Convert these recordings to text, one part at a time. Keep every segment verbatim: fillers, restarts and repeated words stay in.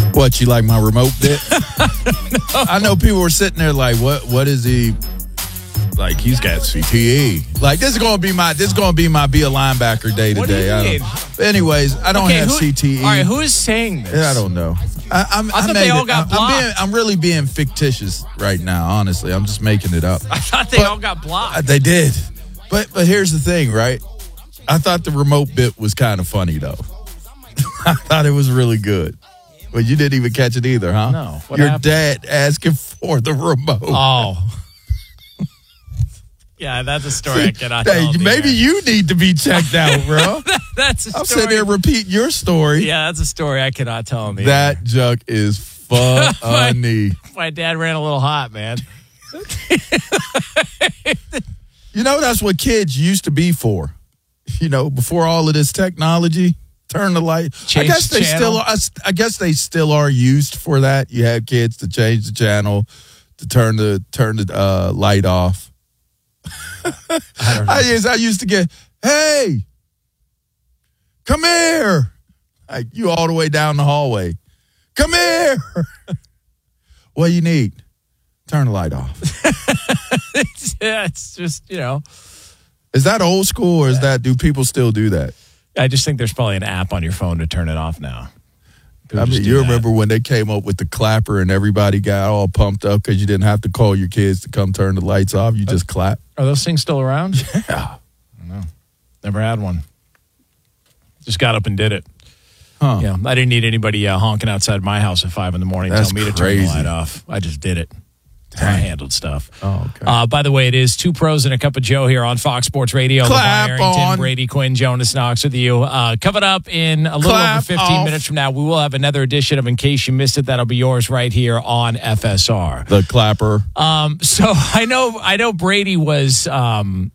What, you like my remote bit? No. I know people were sitting there like, what? What is he? Like, he's got C T E. Like, this is gonna be my this is gonna be my be a linebacker day What do today. you I mean? don't, anyways, I don't Okay, have who- C T E. All right, who is saying this? I don't know. I, I'm, I thought made they all it. got I'm, blocked. I'm, being, I'm really being fictitious right now. Honestly, I'm just making it up. I thought they But- all got blocked. Uh, They did, but but here's the thing, right? I thought the remote bit was kind of funny though. I thought it was really good. But you didn't even catch it either, huh? No. What Your happened? dad asking for the remote. Oh. Yeah, that's a story I cannot Hey, tell. on the maybe air. you need to be checked out, bro. That's a story. I'm sitting there repeating your story. Yeah, that's a story I cannot tell on the That air. junk is funny. My dad ran a little hot, man. You know, that's what kids used to be for. You know, before all of this technology, turn the light. Change I guess the they channel. still are, I guess they still are used for that. You have kids to change the channel, to turn the turn the uh, light off. I don't know. I used, I used to get, hey, come here. Like, you all the way down the hallway. Come here. What do you need? Turn the light off. it's, yeah, it's just, you know, Is that old school, or is that, do people still do that? I just think there's probably an app on your phone to turn it off now. People I just mean, do you that. remember when they came up with the clapper and everybody got all pumped up because you didn't have to call your kids to come turn the lights off. You just clap. Are those things still around? Yeah. Never had one. Just got up and did it. Huh. Yeah, I didn't need anybody uh, honking outside my house at five in the morning to That's tell me to turn crazy. the light off. I just did it. That's how I handled stuff. Oh, okay. Uh, by the way, it is Two Pros and a Cup of Joe here on Fox Sports Radio. Clap LeVar Arrington, on. Brady Quinn, Jonas Knox with you. Uh, coming up in a little Clap over fifteen off. minutes from now, we will have another edition of In Case You Missed It. That'll be yours right here on F S R. The clapper. Um, so I know, I know Brady was um,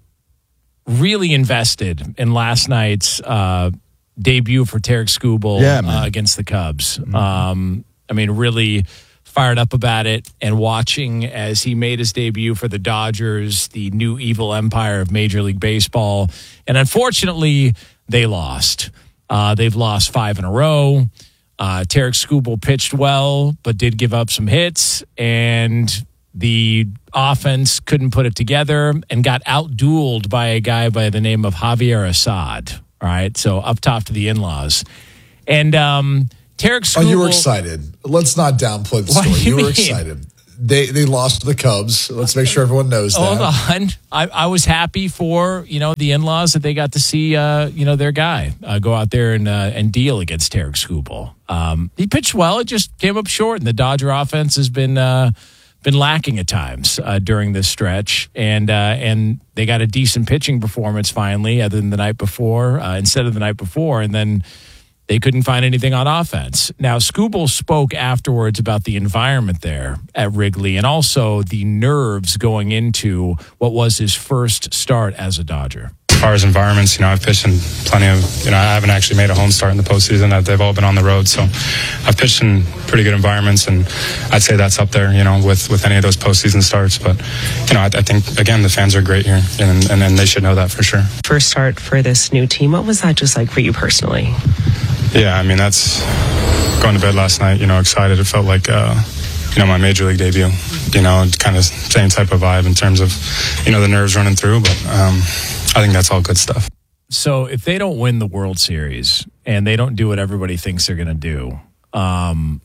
really invested in last night's uh, debut for Tarek Skubal Yeah, man. uh, against the Cubs. Um, I mean, really fired up about it, and watching as he made his debut for the Dodgers, the new evil empire of Major League Baseball. And unfortunately, they lost. Uh, they've lost five in a row. Uh, Tarek Skubal pitched well, but did give up some hits, and the offense couldn't put it together and got outdueled by a guy by the name of Javier Assad. All right, so up top to the in-laws. And um, Tarek Skubal... Oh, you were excited. Let's not downplay the What do story. you You were mean? excited. They they lost to the Cubs. Let's make sure everyone knows Hold that. on. I, I was happy for, you know, the in-laws that they got to see, uh, you know, their guy uh, go out there and uh, and deal against Tarek Skubal. Um, he pitched well. It just came up short, and the Dodger offense has been uh, been lacking at times uh, during this stretch. And uh, and they got a decent pitching performance finally, other than the night before, uh, instead of the night before, and then they couldn't find anything on offense. Now, Skubal spoke afterwards about the environment there at Wrigley and also the nerves going into what was his first start as a Dodger. As far as environments, you know, I've pitched in plenty of, you know, I haven't actually made a home start in the postseason. They've all been on the road. So I've pitched in pretty good environments, and I'd say that's up there, you know, with, with any of those postseason starts. But, you know, I, I think, again, the fans are great here, and, and, and they should know that for sure. First start for this new team, what was that just like for you personally? Yeah, I mean, that's going to bed last night, you know, excited. It felt like, uh, you know, my major league debut, you know, kind of same type of vibe in terms of, you know, the nerves running through. But um, I think that's all good stuff. So if they don't win the World Series and they don't do what everybody thinks they're going to do, um,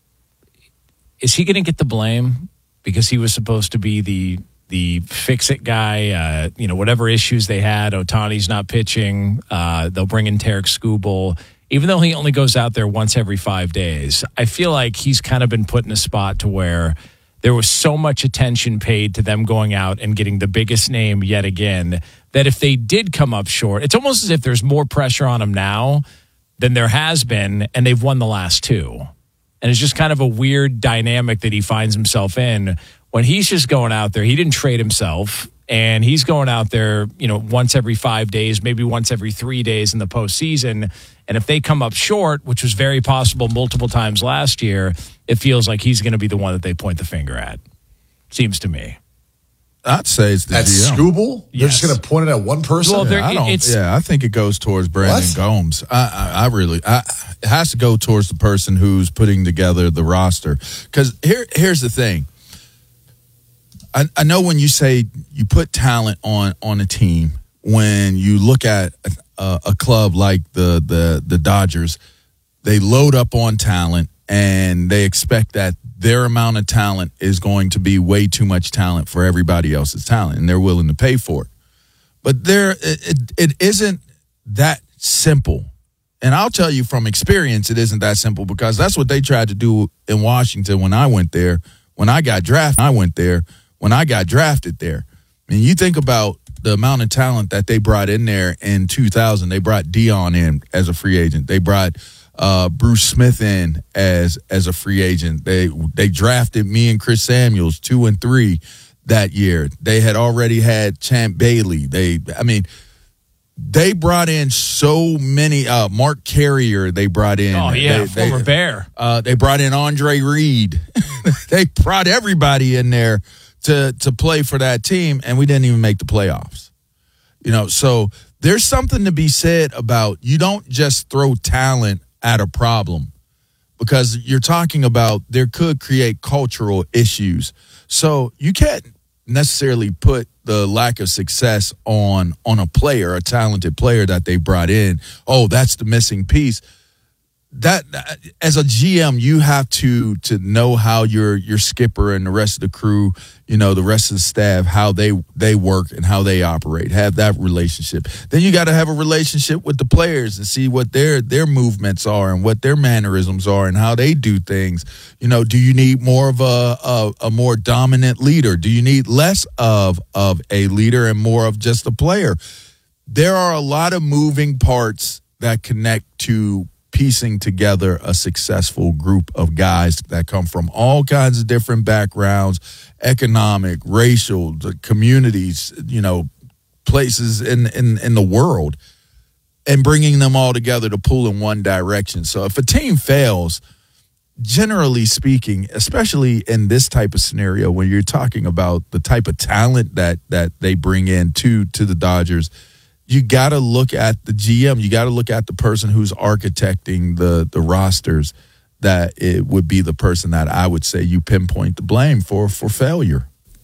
is he going to get the blame because he was supposed to be the the fix-it guy? Uh, you know, whatever issues they had, Ohtani's not pitching. Uh, they'll bring in Tarek Skubal. Even though he only goes out there once every five days, I feel like he's kind of been put in a spot to where there was so much attention paid to them going out and getting the biggest name yet again that if they did come up short, it's almost as if there's more pressure on them now than there has been, and they've won the last two. And it's just kind of a weird dynamic that he finds himself in when he's just going out there. He didn't trade himself, and he's going out there, you know, once every five days, maybe once every three days in the postseason. And if they come up short, which was very possible multiple times last year, it feels like he's going to be the one that they point the finger at. Seems to me. I'd say it's the At G M. Scooble? They're Yes. just going to point it at one person? Well, there- Yeah, I don't. It's- yeah, I think it goes towards Brandon What? Gomes. I, I, I really, I, it has to go towards the person who's putting together the roster. Because here, here's the thing. I, I know when you say you put talent on on a team, when you look at a, a club like the the the Dodgers, they load up on talent and they expect that their amount of talent is going to be way too much talent for everybody else's talent, and they're willing to pay for it. But there, it, it isn't that simple. And I'll tell you from experience, it isn't that simple, because that's what they tried to do in Washington when I went there. When I got drafted, I went there. When I got drafted there. I mean, you think about the amount of talent that they brought in there in two thousand. They brought Dion in as a free agent. They brought uh, Bruce Smith in as as a free agent. They they drafted me and Chris Samuels two and three that year. They had already had Champ Bailey. They, I mean, they brought in so many. Uh, Mark Carrier, they brought in. Oh, yeah, they, former they, Bear. Uh, they brought in Andre Reed. They brought everybody in there to to play for that team, and we didn't even make the playoffs. You know, so there's something to be said about you don't just throw talent at a problem, because you're talking about there could create cultural issues. So you can't necessarily put the lack of success on on a player, a talented player that they brought in. Oh, that's the missing piece. That, as a G M, you have to to know how your your skipper and the rest of the crew, you know, the rest of the staff, how they they work and how they operate. Have that relationship. Then you got to have a relationship with the players and see what their their movements are and what their mannerisms are and how they do things. You know, do you need more of a a, a more dominant leader? Do you need less of of a leader and more of just a player? There are a lot of moving parts that connect to piecing together a successful group of guys that come from all kinds of different backgrounds, economic, racial, the communities, you know, places in, in, in the world, and bringing them all together to pull in one direction. So if a team fails, generally speaking, especially in this type of scenario, when you're talking about the type of talent that, that they bring in to, to the Dodgers, you got to look at the G M. You got to look at the person who's architecting the the rosters. That it would be the person that I would say you pinpoint the blame for for failure.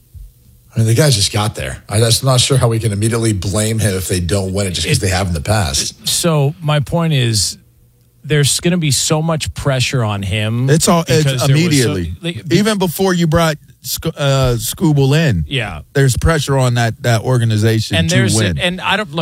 I mean, the guys just got there. I'm just not sure how we can immediately blame him if they don't win it just because they have in the past. So my point is, there's going to be so much pressure on him. It's all it's because there was immediately, so- like, even before you brought uh, Scooble in. yeah. There's pressure on that that organization And to there's win. and I don't look.